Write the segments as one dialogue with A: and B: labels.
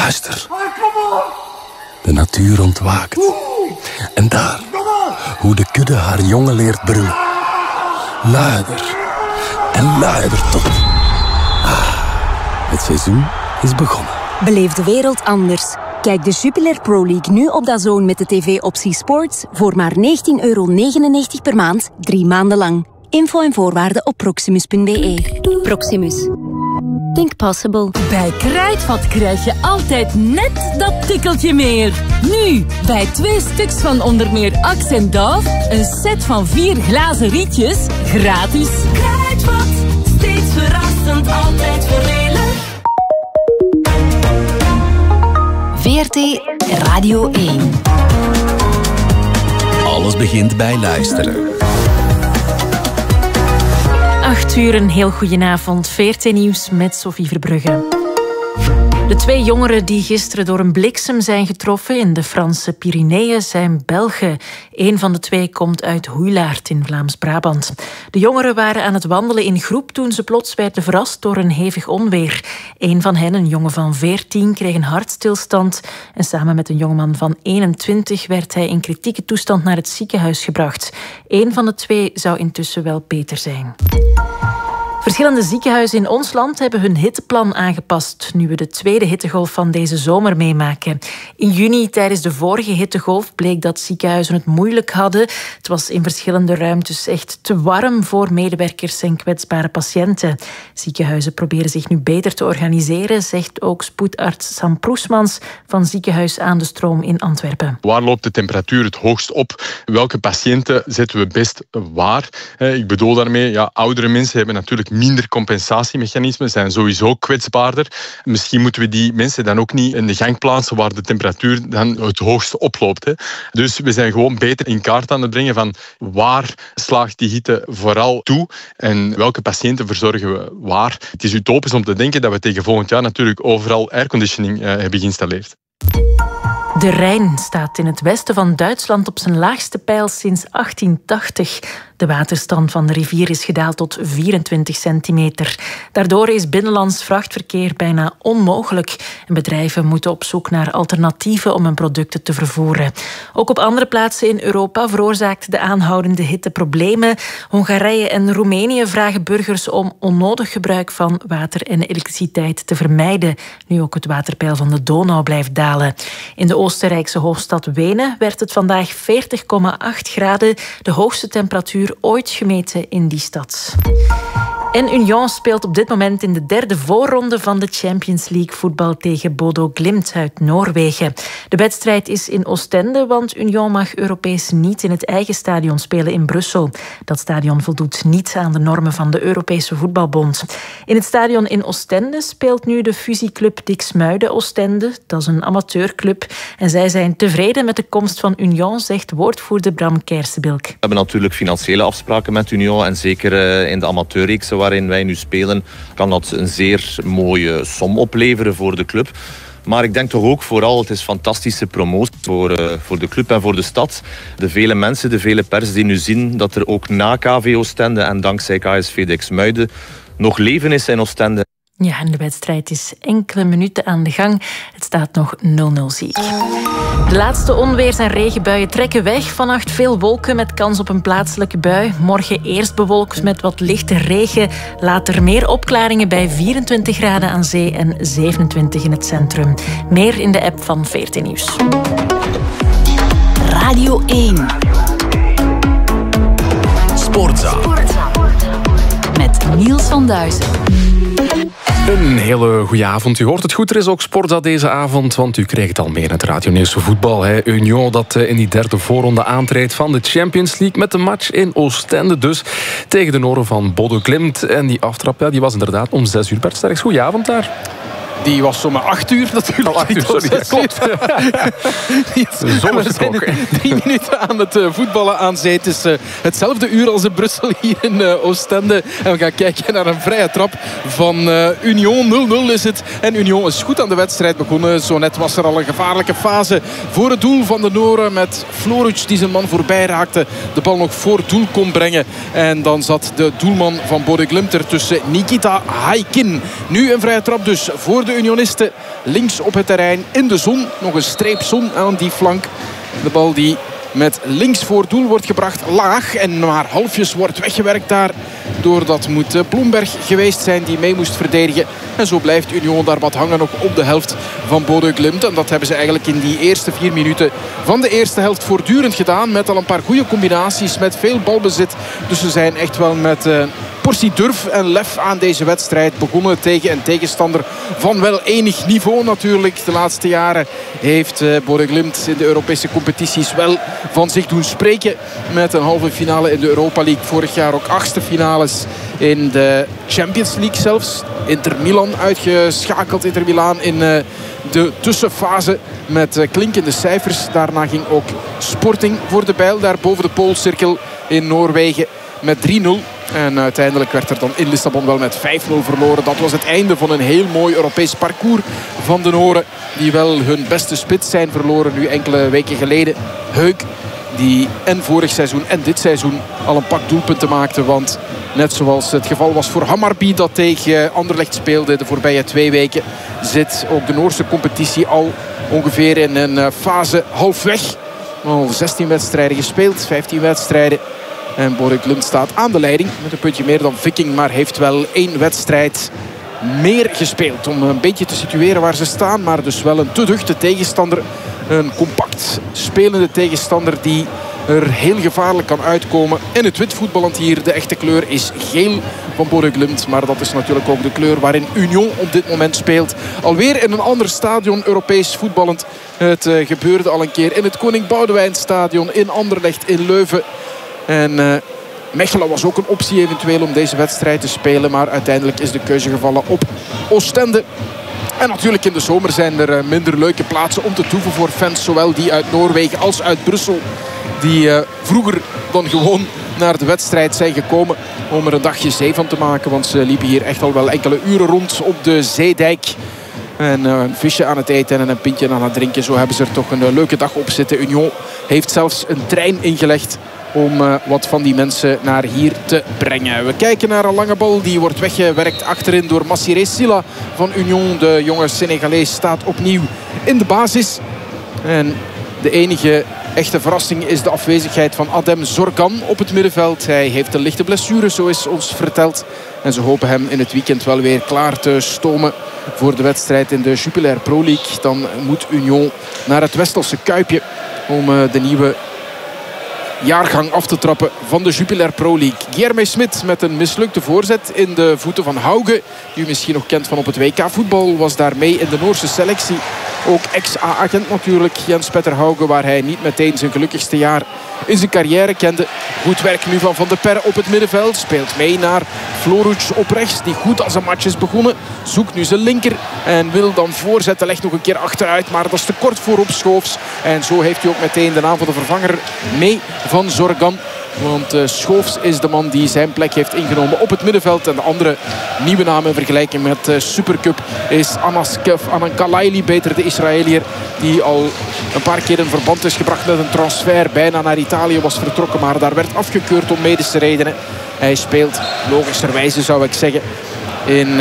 A: Luister. De natuur ontwaakt. En daar, hoe de kudde haar jongen leert brullen. Luider en luider tot. Het seizoen is begonnen.
B: Beleef de wereld anders. Kijk de Jupiler Pro League nu op DAZN met de tv-optie Sports voor maar €19,99 per maand, 3 maanden lang. Info en voorwaarden op proximus.be. Proximus. Think possible.
C: Bij Kruidvat krijg je altijd net dat tikkeltje meer. Nu, bij 2 stuks van onder meer Axe en Dove, een set van 4 glazen rietjes, gratis. Kruidvat, steeds verrassend, altijd voordelig.
D: VRT Radio 1.
A: Alles begint bij luisteren.
E: 8 uur, een heel goedenavond. VRT Nieuws met Sophie Verbrugge. De 2 jongeren die gisteren door een bliksem zijn getroffen in de Franse Pyreneeën zijn Belgen. Een van de 2 komt uit Hoeilaard in Vlaams-Brabant. De jongeren waren aan het wandelen in groep toen ze plots werden verrast door een hevig onweer. Een van hen, een jongen van 14, kreeg een hartstilstand. En samen met een jongeman van 21 werd hij in kritieke toestand naar het ziekenhuis gebracht. Een van de 2 zou intussen wel beter zijn. Verschillende ziekenhuizen in ons land hebben hun hitteplan aangepast nu we de 2e hittegolf van deze zomer meemaken. In juni, tijdens de vorige hittegolf, bleek dat ziekenhuizen het moeilijk hadden. Het was in verschillende ruimtes echt te warm voor medewerkers en kwetsbare patiënten. Ziekenhuizen proberen zich nu beter te organiseren, zegt ook spoedarts Sam Proesmans van Ziekenhuis Aan de Stroom in Antwerpen.
F: Waar loopt de temperatuur het hoogst op? Welke patiënten zetten we best waar? Ik bedoel daarmee, oudere mensen hebben natuurlijk minder compensatiemechanismen, zijn sowieso kwetsbaarder. Misschien moeten we die mensen dan ook niet in de gang plaatsen waar de temperatuur dan het hoogst oploopt. Hè. Dus we zijn gewoon beter in kaart aan het brengen van waar slaagt die hitte vooral toe en welke patiënten verzorgen we waar. Het is utopisch om te denken dat we tegen volgend jaar natuurlijk overal airconditioning hebben geïnstalleerd.
E: De Rijn staat in het westen van Duitsland op zijn laagste peil sinds 1880. De waterstand van de rivier is gedaald tot 24 centimeter. Daardoor is binnenlands vrachtverkeer bijna onmogelijk. En bedrijven moeten op zoek naar alternatieven om hun producten te vervoeren. Ook op andere plaatsen in Europa veroorzaakt de aanhoudende hitte problemen. Hongarije en Roemenië vragen burgers om onnodig gebruik van water en elektriciteit te vermijden, nu ook het waterpeil van de Donau blijft dalen. In de Oostenrijkse hoofdstad Wenen werd het vandaag 40,8 graden, de hoogste temperatuur ooit gemeten in die stad. En Union speelt op dit moment in de 3e voorronde van de Champions League voetbal tegen Bodo Glimt uit Noorwegen. De wedstrijd is in Oostende, want Union mag Europees niet in het eigen stadion spelen in Brussel. Dat stadion voldoet niet aan de normen van de Europese Voetbalbond. In het stadion in Oostende speelt nu de fusieclub Diksmuide Oostende. Dat is een amateurclub. En zij zijn tevreden met de komst van Union, zegt woordvoerder Bram Kersenbilk.
G: We hebben natuurlijk financiële afspraken met Union en zeker in de amateurreeks waarin wij nu spelen, kan dat een zeer mooie som opleveren voor de club. Maar ik denk toch ook vooral, het is fantastische promotie voor de club en voor de stad. De vele mensen, de vele pers die nu zien dat er ook na KV Oostende en dankzij KSV Diksmuide nog leven is in Oostende.
E: Ja, en de wedstrijd is enkele minuten aan de gang. Het staat nog 0-0 zie ik. De laatste onweers- en regenbuien trekken weg. Vannacht veel wolken met kans op een plaatselijke bui. Morgen eerst bewolkt met wat lichte regen. Later meer opklaringen bij 24 graden aan zee en 27 in het centrum. Meer in de app van VRT Nieuws.
D: Radio 1.
A: Sportza.
D: Met Niels van Duizen.
H: Een hele goede avond. U hoort het goed, er is ook Sportza deze avond, want u krijgt al meer in het radionieuws voetbal. Hè. Union dat in die 3e voorronde aantreedt van de Champions League met de match in Oostende dus tegen de Noren van Bodo Glimt. En die aftrap die was inderdaad om 6 uur. Bert Sterks, goeie avond daar.
I: Die was om 8 uur natuurlijk.
H: 8 uur, sorry. Ja, klopt.
I: We zijn 3 minuten aan het voetballen aan zee. Het is hetzelfde uur als in Brussel hier in Oostende. En we gaan kijken naar een vrije trap van Union. 0-0 is het. En Union is goed aan de wedstrijd begonnen. Zo net was er al een gevaarlijke fase voor het doel van de Noren. Met Floruc die zijn man voorbij raakte. De bal nog voor het doel kon brengen. En dan zat de doelman van Bodo Glimt er tussen Nikita Haikin. Nu een vrije trap dus voor de de Unionisten. Links op het terrein in de zon. Nog een streep zon aan die flank. De bal die met links voor doel wordt gebracht. Laag en maar halfjes wordt weggewerkt daar. Doordat moet Bloemberg geweest zijn die mee moest verdedigen. En zo blijft Union daar wat hangen nog op de helft van Bodø Glimt. En dat hebben ze eigenlijk in die eerste 4 minuten van de eerste helft voortdurend gedaan. Met al een paar goede combinaties, met veel balbezit. Dus ze zijn echt wel met portie durf en lef aan deze wedstrijd begonnen tegen een tegenstander van wel enig niveau natuurlijk. De laatste jaren heeft Bodø Glimt in de Europese competities wel van zich doen spreken. Met een halve finale in de Europa League. Vorig jaar ook 8e finales in de Champions League zelfs. Inter Milan uitgeschakeld. Inter Milan in de tussenfase met klinkende cijfers. Daarna ging ook Sporting voor de bijl. Daar boven de Poolcirkel in Noorwegen met 3-0. En uiteindelijk werd er dan in Lissabon wel met 5-0 verloren. Dat was het einde van een heel mooi Europees parcours van de Noren. Die wel hun beste spits zijn verloren nu enkele weken geleden. Heuk, die en vorig seizoen en dit seizoen al een pak doelpunten maakte. Want net zoals het geval was voor Hammarby dat tegen Anderlecht speelde de voorbije 2 weken, zit ook de Noorse competitie al ongeveer in een fase halfweg. Al 16 wedstrijden gespeeld, 15 wedstrijden. En Bodø Glimt staat aan de leiding met een puntje meer dan Viking. Maar heeft wel 1 wedstrijd meer gespeeld. Om een beetje te situeren waar ze staan. Maar dus wel een te duchte tegenstander. Een compact spelende tegenstander die er heel gevaarlijk kan uitkomen. In het wit voetballend hier. De echte kleur is geel van Bodø Glimt. Maar dat is natuurlijk ook de kleur waarin Union op dit moment speelt. Alweer in een ander stadion Europees voetballend. Het gebeurde al een keer in het Koning Boudewijnstadion. In Anderlecht, in Leuven. En Mechelen was ook een optie eventueel om deze wedstrijd te spelen. Maar uiteindelijk is de keuze gevallen op Oostende. En natuurlijk in de zomer zijn er minder leuke plaatsen om te toeven voor fans. Zowel die uit Noorwegen als uit Brussel. Die vroeger dan gewoon naar de wedstrijd zijn gekomen om er een dagje zee van te maken. Want ze liepen hier echt al wel enkele uren rond op de zeedijk. En een visje aan het eten en een pintje aan het drinken. Zo hebben ze er toch een leuke dag op zitten. Union heeft zelfs een trein ingelegd om wat van die mensen naar hier te brengen. We kijken naar een lange bal. Die wordt weggewerkt achterin door Massiré Sylla van Union. De jonge Senegalees staat opnieuw in de basis. En de enige echte verrassing is de afwezigheid van Adem Zorgan op het middenveld. Hij heeft een lichte blessure, zo is ons verteld. En ze hopen hem in het weekend wel weer klaar te stomen voor de wedstrijd in de Jupiler Pro League. Dan moet Union naar het Westelse Kuipje om de nieuwe jaargang af te trappen van de Jupiler Pro League. Guilherme Smit met een mislukte voorzet in de voeten van Hauge. Die u misschien nog kent van op het WK voetbal. Was daarmee in de Noorse selectie. Ook ex-A-agent natuurlijk, Jens Petter Hauge, waar hij niet meteen zijn gelukkigste jaar in zijn carrière kende. Goed werk nu van Van der Perre op het middenveld. Speelt mee naar Floruc op rechts, die goed als een match is begonnen. Zoekt nu zijn linker en wil dan voorzetten. Legt nog een keer achteruit, maar dat is te kort voor op Schoofs. En zo heeft hij ook meteen de naam van de vervanger mee van Zorgan. Want Schoofs is de man die zijn plek heeft ingenomen op het middenveld. En de andere nieuwe naam in vergelijking met Supercup is Anan Kalaili, beter de Israëliër. Die al een paar keer in verband is gebracht met een transfer. Bijna naar Italië was vertrokken, maar daar werd afgekeurd om medische redenen. Hij speelt logischerwijze, zou ik zeggen, in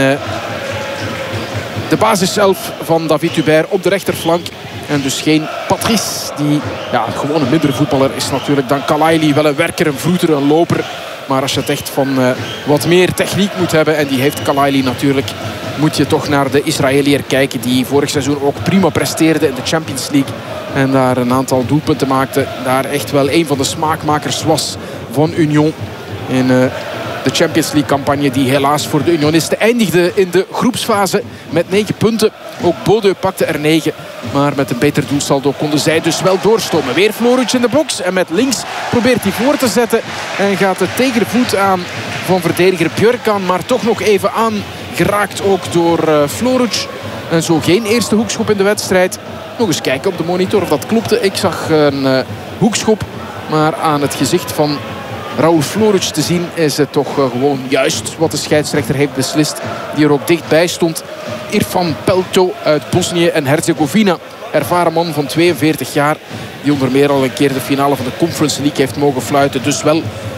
I: de basiself van David Hubert op de rechterflank. En dus geen Patrice, die gewoon een mindere voetballer is natuurlijk dan Kalaili. Wel een werker, een vroeter, een loper. Maar als je het echt van wat meer techniek moet hebben, en die heeft Kalaili natuurlijk, moet je toch naar de Israëliër kijken. Die vorig seizoen ook prima presteerde in de Champions League. En daar een aantal doelpunten maakte. Daar echt wel een van de smaakmakers was van Union. In de Champions League campagne die helaas voor de Unionisten eindigde in de groepsfase met 9 punten. Ook Bodø pakte er 9. Maar met een beter doelsaldo konden zij dus wel doorstomen. Weer Floruc in de box. En met links probeert hij voor te zetten. En gaat het tegen de voet aan van verdediger Björkan. Maar toch nog even aangeraakt ook door Floruc. En zo geen eerste hoekschop in de wedstrijd. Nog eens kijken op de monitor of dat klopte. Ik zag een hoekschop. Maar aan het gezicht van Raúl Floruc te zien is het toch gewoon juist wat de scheidsrechter heeft beslist. Die er ook dichtbij stond. Irfan Pelto uit Bosnië en Herzegovina. Ervaren man van 42 jaar. Die onder meer al een keer de finale van de Conference League heeft mogen fluiten. Dus wel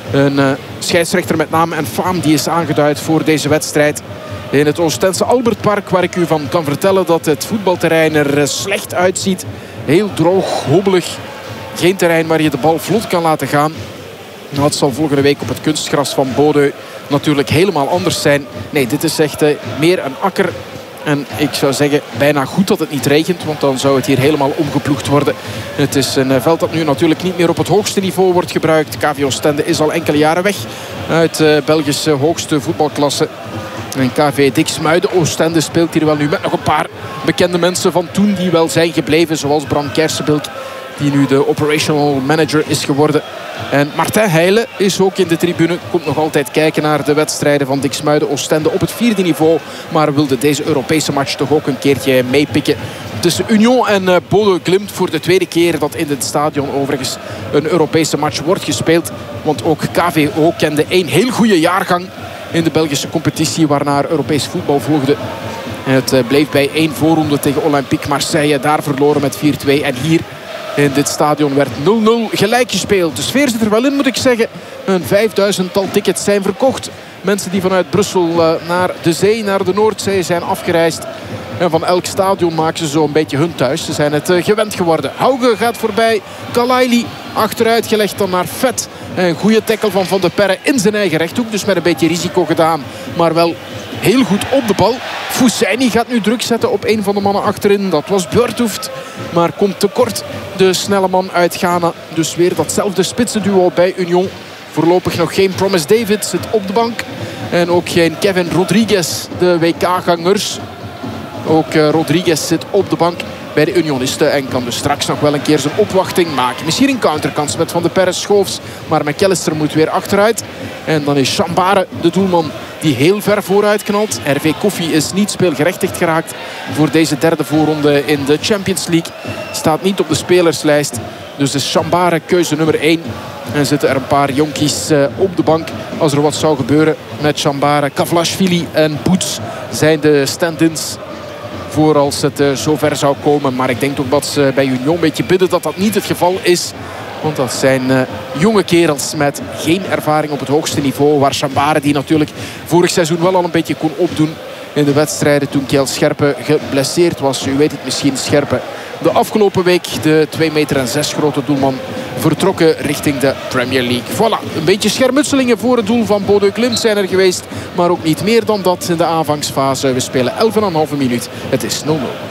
I: Een scheidsrechter met naam en faam die is aangeduid voor deze wedstrijd. In het Oostense Albertpark, waar ik u van kan vertellen dat het voetbalterrein er slecht uitziet. Heel droog, hobbelig. Geen terrein waar je de bal vlot kan laten gaan. Nou, het zal volgende week op het kunstgras van Bodø natuurlijk helemaal anders zijn. Nee, dit is echt meer een akker. En ik zou zeggen, bijna goed dat het niet regent, want dan zou het hier helemaal omgeploegd worden. Het is een veld dat nu natuurlijk niet meer op het hoogste niveau wordt gebruikt. KV Oostende is al enkele jaren weg uit Belgische hoogste voetbalklasse. En KV Diksmuiden Oostende speelt hier wel nu met nog een paar bekende mensen van toen die wel zijn gebleven. Zoals Bram Kersenbilk, die nu de operational manager is geworden. En Martijn Heijlen is ook in de tribune. Komt nog altijd kijken naar de wedstrijden van Diksmuiden Oostende op het 4e niveau. Maar wilde deze Europese match toch ook een keertje meepikken. Tussen Union en Bodø Glimt voor de tweede keer dat in het stadion overigens een Europese match wordt gespeeld. Want ook KVO kende een heel goede jaargang in de Belgische competitie, waarna Europees voetbal volgde. Het bleef bij 1 voorronde tegen Olympique Marseille. Daar verloren met 4-2. En hier in dit stadion werd 0-0 gelijk gespeeld. De sfeer zit er wel in, moet ik zeggen. Een 5000-tal tickets zijn verkocht. Mensen die vanuit Brussel naar de zee, naar de Noordzee zijn afgereisd. En van elk stadion maken ze zo'n beetje hun thuis. Ze zijn het gewend geworden. Hauge gaat voorbij. Kalaili achteruit gelegd dan naar Vet. Een goede tackle van Van der Perre in zijn eigen rechthoek. Dus met een beetje risico gedaan. Maar wel heel goed op de bal. Fousseini gaat nu druk zetten op een van de mannen achterin. Dat was Björthoeft. Maar komt tekort. De snelle man uit Ghana. Dus weer datzelfde spitsenduo bij Union. Voorlopig nog geen Promise David. Zit op de bank. En ook geen Kevin Rodriguez. De WK-gangers. Ook Rodriguez zit op de bank bij de Unionisten. En kan dus straks nog wel een keer zijn opwachting maken. Misschien een counterkans met Van der Perre Schoofs. Maar McAllister moet weer achteruit. En dan is Chambare de doelman die heel ver vooruit knalt. RV Koffie is niet speelgerechtigd geraakt voor deze derde voorronde in de Champions League. Staat niet op de spelerslijst. Dus is Chambare keuze nummer 1. En zitten er een paar jonkies op de bank als er wat zou gebeuren met Chambare. Kavlashvili en Boets zijn de stand-ins voor als het zover zou komen. Maar ik denk toch dat ze bij Union een beetje bidden dat dat niet het geval is. Want dat zijn jonge kerels met geen ervaring op het hoogste niveau. Waar Chambare, die natuurlijk vorig seizoen wel al een beetje kon opdoen in de wedstrijden toen Kjell Scherpe geblesseerd was. U weet het misschien, Scherpe de afgelopen week de 2,6 meter grote doelman vertrokken richting de Premier League. Voilà, een beetje schermutselingen voor het doel van Bodø Glimt zijn er geweest. Maar ook niet meer dan dat in de aanvangsfase. We spelen 11,5 minuut. Het is 0-0.